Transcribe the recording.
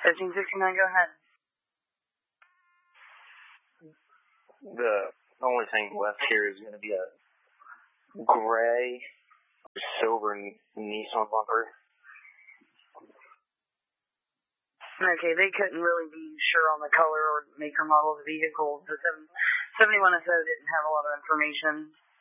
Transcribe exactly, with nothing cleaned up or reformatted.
fifteen sixty-nine, go ahead. The only thing left here is going to be a gray, silver Nissan bumper. Okay, they couldn't really be sure on the color or make or model of the vehicle. The seventy-one S O didn't have a lot of information.